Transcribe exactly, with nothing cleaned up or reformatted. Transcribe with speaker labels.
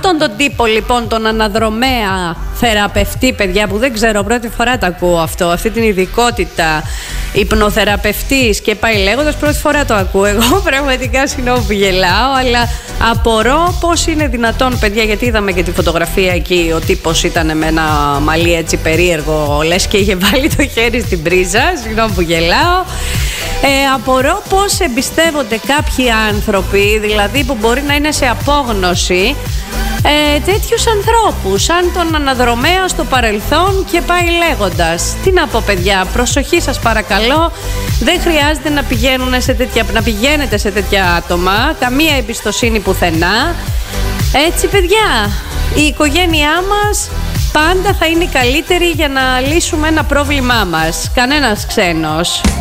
Speaker 1: αυτόν τον τύπο λοιπόν, τον αναδρομέα θεραπευτή, παιδιά, που δεν ξέρω, πρώτη φορά το ακούω αυτό, αυτή την ειδικότητα, υπνοθεραπευτής και πάει λέγοντας, πρώτη φορά το ακούω εγώ, πραγματικά συγγνώμη που γελάω, αλλά απορώ πώς είναι δυνατόν, παιδιά, γιατί είδαμε και τη φωτογραφία εκεί, ο τύπος ήταν με ένα μαλλί έτσι περίεργο, λες και είχε βάλει το χέρι στην πρίζα, συγγνώμη που γελάω. Ε, απορώ πώς εμπιστεύονται κάποιοι άνθρωποι, δηλαδή που μπορεί να είναι σε απόγνωση, ε, τέτοιους ανθρώπους, σαν τον αναδρομέα στο παρελθόν και πάει λέγοντας. Τι να πω, παιδιά, προσοχή σας παρακαλώ, δεν χρειάζεται να, πηγαίνουν σε τέτοια, να πηγαίνετε σε τέτοια άτομα, καμία εμπιστοσύνη πουθενά. Έτσι, παιδιά, η οικογένειά μας πάντα θα είναι καλύτερη για να λύσουμε ένα πρόβλημά μας, κανένας ξένος.